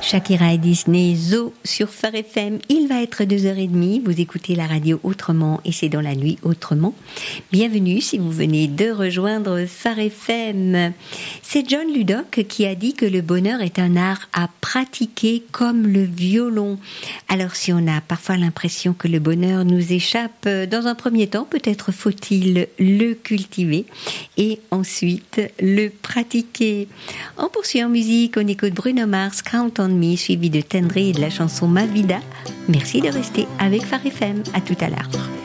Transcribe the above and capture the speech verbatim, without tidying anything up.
Shakira et Disney, Zo sur Phare F M. Il va être deux heures trente. Vous écoutez la radio autrement et c'est dans la nuit autrement. Bienvenue si vous venez de rejoindre Phare F M. C'est John Ludock qui a dit que le bonheur est un art à pratiquer comme le violon. Alors si on a parfois l'impression que le bonheur nous échappe, dans un premier temps, peut-être faut-il le cultiver et ensuite le pratiquer. On poursuit en musique, on écoute Bruno Mars, Count on Me, suivi de Tendry et de la chanson Ma Vida. Merci de rester avec Phare F M. À tout à l'heure.